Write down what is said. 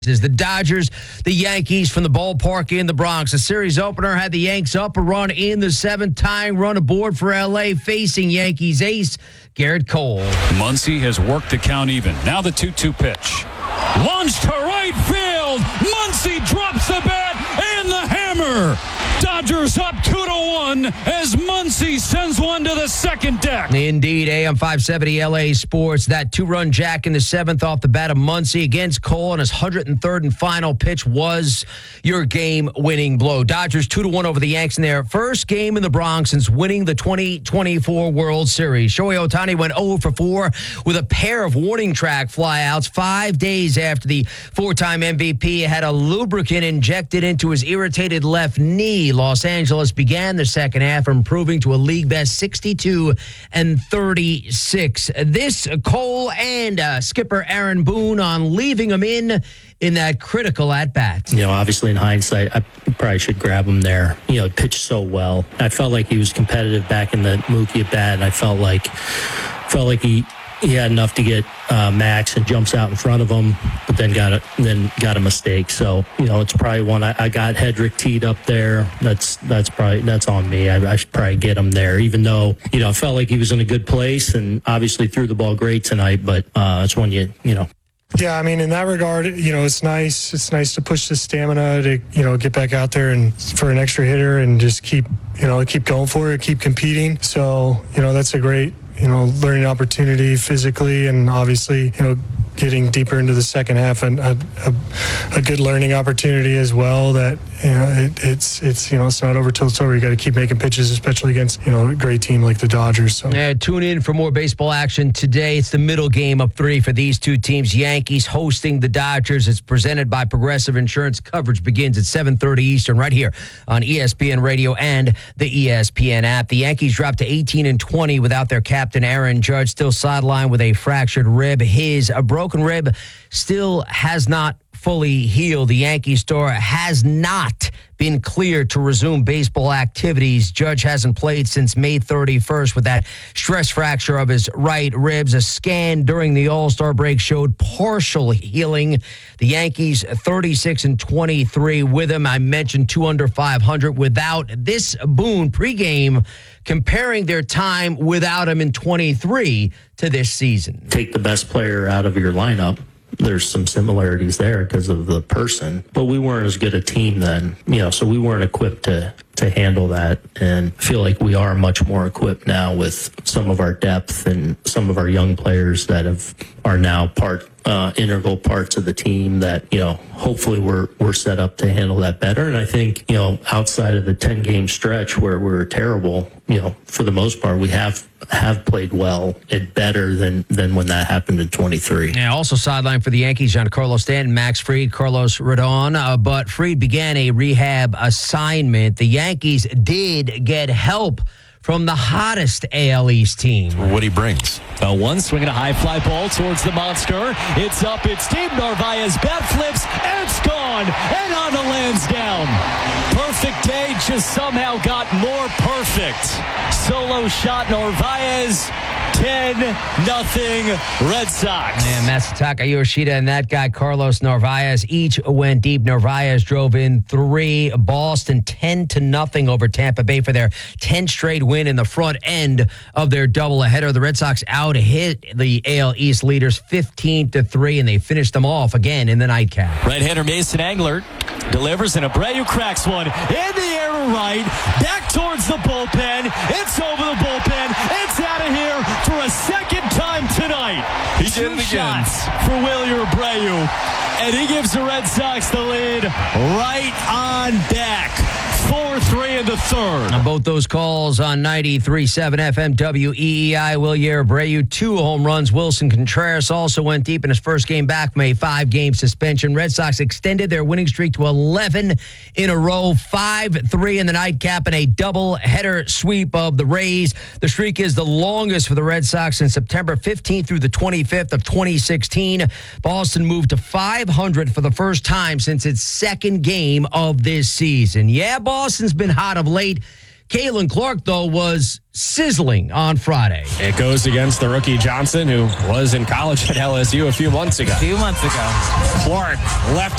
Is the Dodgers, the Yankees from the ballpark in the Bronx. The series opener had the Yanks up a run in the seventh, tying run aboard for L.A., facing Yankees ace Garrett Cole. Muncy has worked the count even. Now the 2-2 pitch. Launched to right field. Muncy drops the bat and the hammer. Dodgers up 2-1 as Muncy sends one to the second deck. Indeed, AM 570 LA Sports. That two-run jack in the seventh off the bat of Muncy against Cole, and his 103rd and final pitch was your game-winning blow. Dodgers 2-1 over the Yanks in their first game in the Bronx since winning the 2024 World Series. Shohei Ohtani went 0 for 4 with a pair of warning track flyouts 5 days after the four-time MVP had a lubricant injected into his irritated left knee. Los Angeles began the second half improving to a league-best 62-36. This Cole and skipper Aaron Boone on leaving him in that critical at-bat. You know, obviously in hindsight, I probably should grab him there. You know, pitched so well. I felt like he was competitive back in the Mookie at bat, and I felt like he had enough to get Max and jumps out in front of him, but then got a mistake. So, you know, it's probably one I got Hedrick teed up there. That's on me. I should probably get him there, even though, you know, I felt like he was in a good place and obviously threw the ball great tonight, but it's when you know. Yeah, I mean, in that regard, you know, it's nice. It's nice to push the stamina to, you know, get back out there and for an extra hitter and just keep going for it, keep competing. So, you know, that's a great, you know, learning opportunity physically, and obviously, you know, getting deeper into the second half, and a good learning opportunity as well. That, you know, it's you know, it's not over till it's over. You got to keep making pitches, especially against, you know, a great team like the Dodgers. So tune in for more baseball action today. It's the middle game of 3 for these two teams. Yankees hosting the Dodgers. It's presented by Progressive Insurance. Coverage begins at 7:30 Eastern right here on ESPN Radio and the ESPN app. The Yankees dropped to 18-20 without their captain Aaron Judge, still sidelined with a fractured rib. His broken rib still has not fully healed. The Yankees star has not been cleared to resume baseball activities. Judge hasn't played since May 31st with that stress fracture of his right ribs. A scan during the All-Star break showed partial healing. The Yankees 36-23 with him. I mentioned 2 under 500 without this Boone pregame, comparing their time without him in 23 to this season. Take the best player out of your lineup. There's some similarities there because of the person, but we weren't as good a team then, you know, so we weren't equipped to handle that, and feel like we are much more equipped now with some of our depth and some of our young players that are now integral parts of the team that, you know, hopefully we're set up to handle that better. And I think, you know, outside of the 10-game stretch where we're terrible, you know, for the most part, we have played well and better than when that happened in 23. Yeah, also sidelined for the Yankees, Giancarlo Stanton, Max Fried, Carlos Rodon, but Fried began a rehab assignment. The Yankees did get help from the hottest AL East team. What he brings. One swinging a high fly ball towards the monster. It's up, it's deep. Narvaez bat flips, and it's gone. And on the Lansdowne. Perfect day, just somehow got more perfect. Solo shot, Narvaez. 10-0 Red Sox. And Masataka Yoshida and that guy, Carlos Narvaez, each went deep. Narvaez drove in 3. Boston 10-0 over Tampa Bay for their 10th straight win in the front end of their doubleheader. The Red Sox out-hit the AL East leaders 15-3, and they finished them off again in the nightcap. Right-hander Mason Englert delivers, and Abreu cracks one in the air to right, back towards the bullpen. It's over the bullpen. It's out of here for a second time tonight. He did it again. Shots for Wilyer Abreu, and he gives the Red Sox the lead right on back. 4-3 in the third. On both those calls on 93.7 FM WEEI, Wilyer Abreu, 2 home runs. Wilson Contreras also went deep in his first game back from a 5-game suspension. Red Sox extended their winning streak to 11 in a row, 5-3 in the nightcap, and a double-header sweep of the Rays. The streak is the longest for the Red Sox since September 15th through the 25th of 2016. Boston moved to 500 for the first time since its second game of this season. Yeah, Boston's been hot of late. Caitlin Clark, though, was sizzling on Friday. It goes against the rookie Johnson, who was in college at LSU a few months ago. Clark left